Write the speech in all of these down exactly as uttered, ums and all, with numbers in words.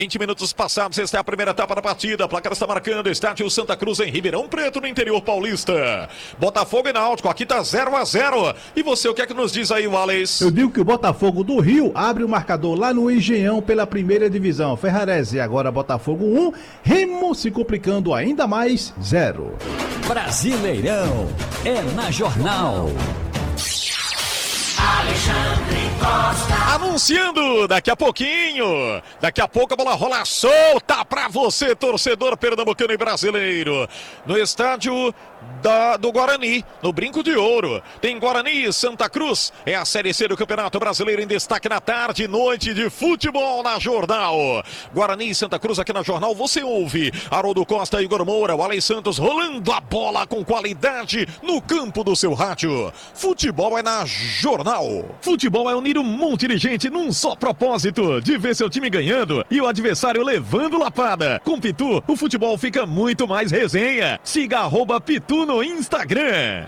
vinte minutos passados, esta é a primeira etapa da partida. A placar está marcando, estádio Santa Cruz em Ribeirão Preto, no interior paulista. Botafogo e Náutico, aqui tá zero a zero. E você, o que é que nos diz aí, Wallace? Eu digo que o Botafogo do Rio abre o marcador lá no Engenhão pela primeira divisão. Ferrarese agora Botafogo um, Remo se complicando ainda mais, zero. Brasileirão é na Jornal. Alexandre Costa. Anunciando daqui a pouquinho, daqui a pouco a bola rola solta pra você, torcedor pernambucano e brasileiro. No estádio da, do Guarani, no Brinco de Ouro. Tem Guarani e Santa Cruz. É a Série C do Campeonato Brasileiro em destaque na tarde e noite de futebol na Jornal. Guarani e Santa Cruz aqui na Jornal. Você ouve Haroldo Costa e Igor Moura, o Alex Santos rolando a bola com qualidade no campo do seu rádio. Futebol é na Jornal. Futebol é unir um monte de gente num só propósito, de ver seu time ganhando e o adversário levando lapada. Com Pitu, o futebol fica muito mais resenha. Siga arroba Pitu no Instagram.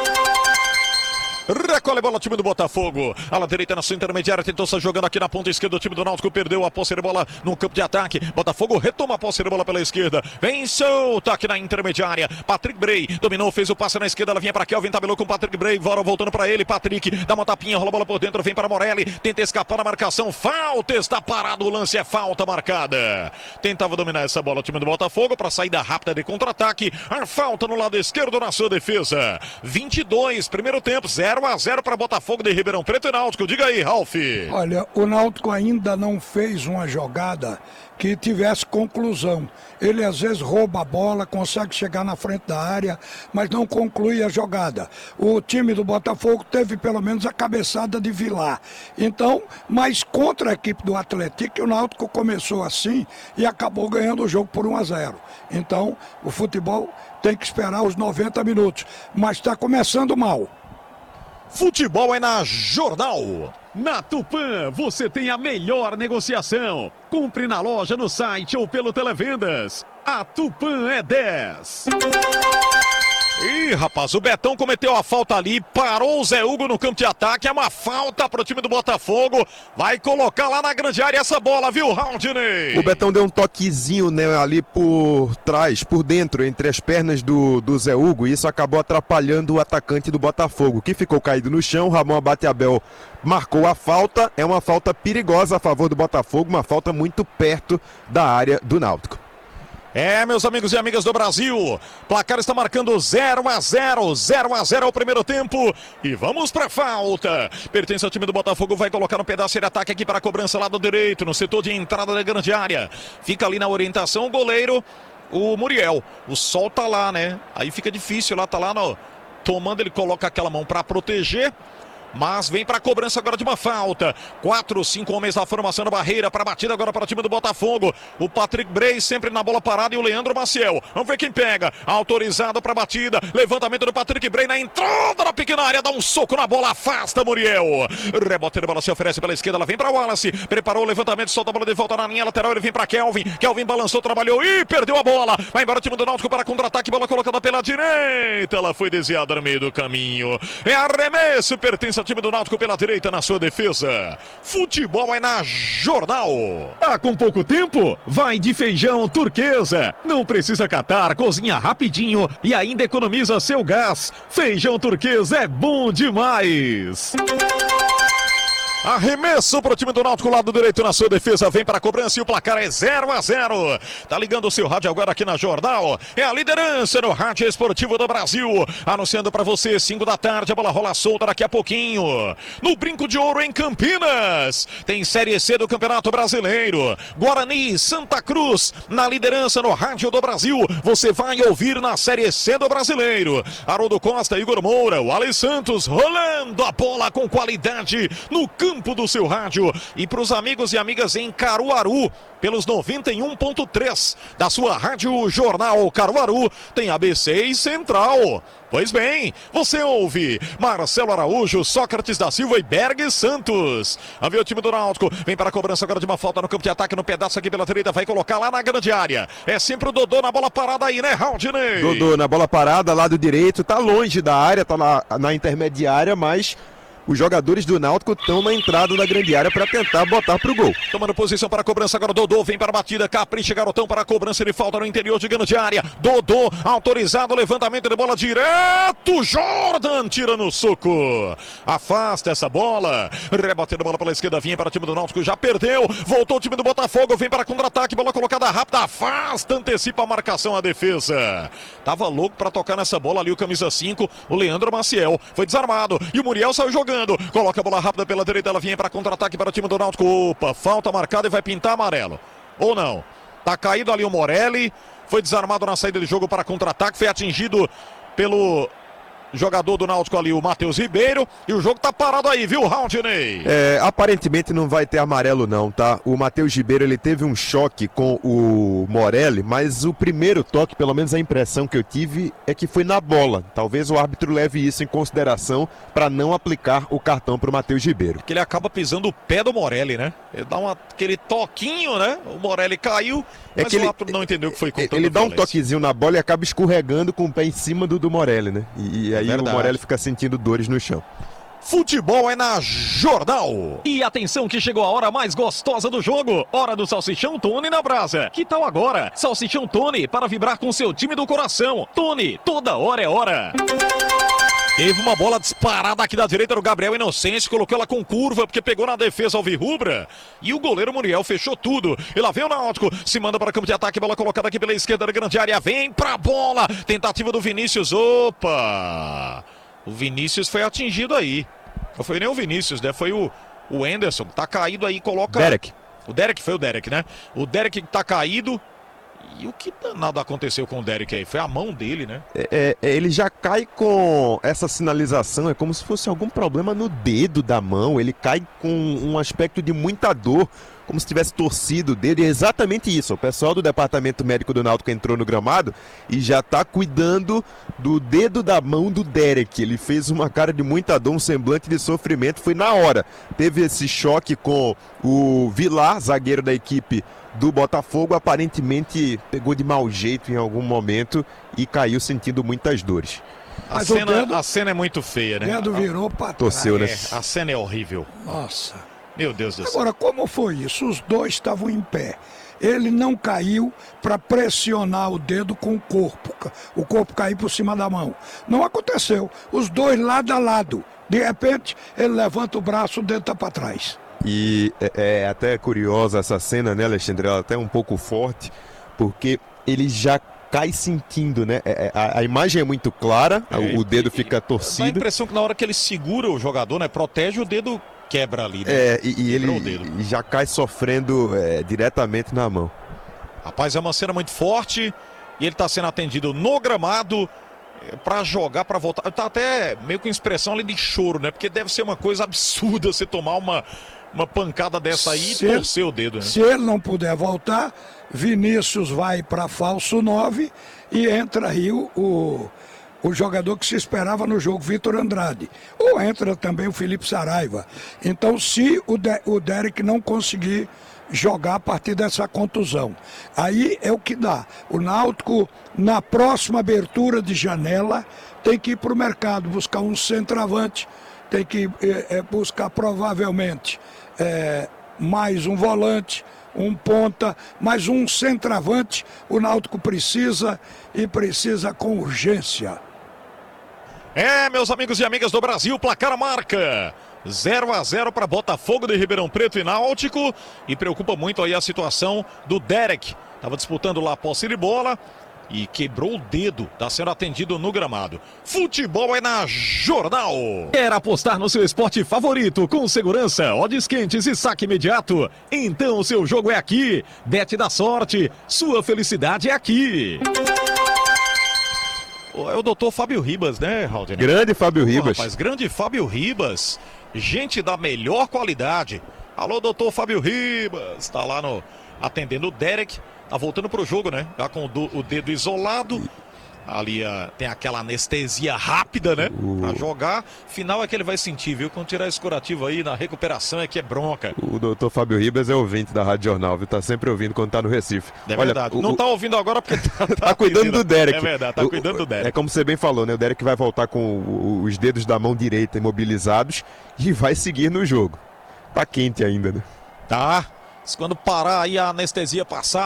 Recolhe a bola, time do Botafogo. Ala direita na sua intermediária, tentou sair jogando aqui na ponta esquerda. O time do Náutico perdeu a posse de bola no campo de ataque. Botafogo retoma a posse de bola pela esquerda. Vem solta aqui na intermediária. Patrick Bray dominou, fez o passe na esquerda. Ela vinha para Kelvin, tabelou com o Patrick Bray. Vora voltando para ele. Patrick dá uma tapinha, rola a bola por dentro. Vem para Morelli, tenta escapar na marcação. Falta, está parado. O lance é falta marcada. Tentava dominar essa bola o time do Botafogo para saída rápida de contra-ataque. A falta no lado esquerdo na sua defesa. vinte e dois, primeiro tempo, zero a zero para Botafogo de Ribeirão Preto e Náutico. Diga aí, Ralf. Olha, o Náutico ainda não fez uma jogada que tivesse conclusão. Ele às vezes rouba a bola, consegue chegar na frente da área, mas não conclui a jogada. O time do Botafogo teve pelo menos a cabeçada de Vilar. Então, mas contra a equipe do Atlético, o Náutico começou assim e acabou ganhando o jogo por um a zero. Então, o futebol tem que esperar os noventa minutos, mas está começando mal. Futebol é na Jornal. Na Tupã, você tem a melhor negociação. Compre na loja, no site ou pelo Televendas. A Tupã é dez. Ih, rapaz, o Betão cometeu a falta ali, parou o Zé Hugo no campo de ataque, é uma falta pro time do Botafogo, vai colocar lá na grande área essa bola, viu, Raudinei? O Betão deu um toquezinho, né, ali por trás, por dentro, entre as pernas do, do Zé Hugo, e isso acabou atrapalhando o atacante do Botafogo, que ficou caído no chão. Ramon Abateabel marcou a falta, é uma falta perigosa a favor do Botafogo, uma falta muito perto da área do Náutico. É, meus amigos e amigas do Brasil, placar está marcando zero a zero, zero a zero ao primeiro tempo e vamos para falta. Pertence ao time do Botafogo, vai colocar um pedaço de ataque aqui para a cobrança lado direito, no setor de entrada da grande área. Fica ali na orientação o goleiro, o Muriel. O sol tá lá, né? Aí fica difícil lá, tá lá no... tomando, ele coloca aquela mão para proteger. Mas vem para a cobrança agora de uma falta. Quatro, cinco homens na formação da barreira para a batida agora para o time do Botafogo. O Patrick Bray sempre na bola parada e o Leandro Maciel. Vamos ver quem pega. Autorizado para a batida. Levantamento do Patrick Bray na entrada da pequena área. Dá um soco na bola, afasta Muriel. Rebote de bola se oferece pela esquerda. Ela vem para o Wallace. Preparou o levantamento, solta a bola de volta na linha lateral. Ele vem para Kelvin. Kelvin balançou, trabalhou e perdeu a bola. Vai embora o time do Náutico para contra-ataque. Bola colocada pela direita. Ela foi desviada no meio do caminho. É arremesso. Pertence ao time do Náutico pela direita na sua defesa. Futebol é na Jornal. Tá com pouco tempo? Vai de feijão turquesa. Não precisa catar, cozinha rapidinho e ainda economiza seu gás. Feijão turquesa é bom demais. Arremesso para o time do Náutico, lado direito na sua defesa, vem para a cobrança e o placar é zero a zero. Tá ligando o seu rádio agora aqui na Jornal, é a liderança no rádio esportivo do Brasil, anunciando para você, cinco da tarde, a bola rola solta daqui a pouquinho, no Brinco de Ouro em Campinas, tem Série C do Campeonato Brasileiro, Guarani, Santa Cruz, na liderança no rádio do Brasil, você vai ouvir na Série C do Brasileiro, Haroldo Costa, Igor Moura, o Alex Santos, rolando a bola com qualidade no campo do seu rádio e para os amigos e amigas em Caruaru, pelos noventa e um ponto três da sua Rádio Jornal Caruaru, tem A B C e Central. Pois bem, você ouve Marcelo Araújo, Sócrates da Silva e Berg Santos. A ver o time do Náutico, vem para a cobrança agora de uma falta no campo de ataque, no pedaço aqui pela direita, vai colocar lá na grande área. É sempre o Dodô na bola parada aí, né, Raudinei? Dodô na bola parada, lado direito, tá longe da área, tá na, na intermediária, mas os jogadores do Náutico estão na entrada da grande área para tentar botar pro gol. Tomando posição para a cobrança agora, Dodô vem para a batida, capricha garotão para a cobrança, ele falta no interior de grande área, Dodô autorizado, levantamento de bola direto, Jordan tira no soco, afasta essa bola, rebatendo a bola pela esquerda, vinha para o time do Náutico, já perdeu, voltou o time do Botafogo, vem para contra-ataque, bola colocada rápida, afasta, antecipa a marcação, a defesa, tava louco para tocar nessa bola ali o camisa cinco, o Leandro Maciel, foi desarmado, e o Muriel saiu jogando, coloca a bola rápida pela direita, ela vinha para contra-ataque para o time do Náutico, opa, falta marcada e vai pintar amarelo, ou não, tá caído ali o Morelli, foi desarmado na saída de jogo para contra-ataque, foi atingido pelo jogador do Náutico ali, o Matheus Ribeiro, e o jogo tá parado aí, viu, Raudinei? É, aparentemente não vai ter amarelo não, tá? O Matheus Ribeiro, ele teve um choque com o Morelli, mas o primeiro toque, pelo menos a impressão que eu tive, é que foi na bola. Talvez o árbitro leve isso em consideração para não aplicar o cartão pro Matheus Ribeiro. Que ele acaba pisando o pé do Morelli, né? Ele dá uma, aquele toquinho, né? O Morelli caiu, é mas que o ele, árbitro não entendeu que foi com tanta Ele dá um violência. toquezinho na bola e acaba escorregando com o pé em cima do, do Morelli, né? E, e aí Verdade. o Morelli fica sentindo dores no chão. Futebol é na Jornal. E atenção que chegou a hora mais gostosa do jogo. Hora do Salsichão Tony na brasa. Que tal agora? Salsichão Tony para vibrar com seu time do coração. Tony, toda hora é hora. Teve uma bola disparada aqui da direita do Gabriel Inocêncio, colocou ela com curva, porque pegou na defesa alvirrubra. E o goleiro Muriel fechou tudo. E lá vem o Náutico, se manda para campo de ataque, bola colocada aqui pela esquerda da grande área, vem pra bola. Tentativa do Vinícius, opa! O Vinícius foi atingido aí. Não foi nem o Vinícius, né? Foi o, o Anderson, tá caído aí, coloca... Derek. O Derek, foi o Derek, né? O Derek tá caído. E o que danado aconteceu com o Derek aí? Foi a mão dele, né? É, é, ele já cai com essa sinalização, é como se fosse algum problema no dedo da mão. Ele cai com um aspecto de muita dor, como se tivesse torcido o dedo. E é exatamente isso. O pessoal do departamento médico do Náutico entrou no gramado e já está cuidando do dedo da mão do Derek. Ele fez uma cara de muita dor, um semblante de sofrimento. Foi na hora. Teve esse choque com o Vilar, zagueiro da equipe do Botafogo, aparentemente pegou de mau jeito em algum momento e caiu sentindo muitas dores. A cena, dedo, a cena é muito feia, né? O dedo virou para trás. Torceu, né? É, a cena é horrível. Nossa. Meu Deus do céu. Agora, como foi isso? Os dois estavam em pé. Ele não caiu para pressionar o dedo com o corpo. O corpo caiu por cima da mão. Não aconteceu. Os dois lado a lado. De repente, ele levanta o braço, o dedo está para trás. E é, é até curiosa essa cena, né, Alexandre? Ela é até um pouco forte, porque ele já cai sentindo, né? É, a, a imagem é muito clara, é, o dedo e, fica torcido. Dá a impressão que na hora que ele segura o jogador, né, protege, o dedo quebra ali, né? É, e, e ele já cai sofrendo é, diretamente na mão. Rapaz, é uma cena muito forte e ele tá sendo atendido no gramado para jogar, para voltar. Tá até meio com expressão ali de choro, né? Porque deve ser uma coisa absurda você tomar uma... Uma pancada dessa aí e torcer o dedo, né? Se ele não puder voltar, Vinícius vai para falso nove e entra aí o, o, o jogador que se esperava no jogo, Vitor Andrade. Ou entra também o Felipe Saraiva. Então, se o, de, o Derek não conseguir jogar a partir dessa contusão, aí é o que dá. O Náutico, na próxima abertura de janela, tem que ir para o mercado, buscar um centroavante, tem que é, é, buscar provavelmente é, mais um volante, um ponta, mais um centroavante. O Náutico precisa e precisa com urgência. É, meus amigos e amigas do Brasil, placar marca zero a zero para Botafogo de Ribeirão Preto e Náutico. E preocupa muito aí a situação do Derek. Estava disputando lá a posse de bola e quebrou o dedo, está sendo atendido no gramado. Futebol é na Jornal. Quer apostar no seu esporte favorito com segurança, odds quentes e saque imediato? Então o seu jogo é aqui. Bet da sorte, sua felicidade é aqui. É o doutor Fábio Ribas, né, Raul? Grande Fábio Ribas. Rapaz, grande Fábio Ribas. Gente da melhor qualidade. Alô, doutor Fábio Ribas. Está lá no, atendendo o Derek. Tá voltando pro jogo, né? Tá com o, do, o dedo isolado. ali uh, tem aquela anestesia rápida, né? O... Pra jogar, final é que ele vai sentir, viu? Quando tirar esse curativo aí na recuperação é que é bronca. O doutor Fábio Ribas é ouvinte da Rádio Jornal, viu? Tá sempre ouvindo quando tá no Recife. É Olha, verdade. o... Não tá ouvindo agora porque tá, tá, tá cuidando do Derek. É verdade, tá o... cuidando do Derek. É como você bem falou, né? O Derek vai voltar com os dedos da mão direita imobilizados e vai seguir no jogo. Tá quente ainda, né? Tá. Quando parar aí a anestesia passar,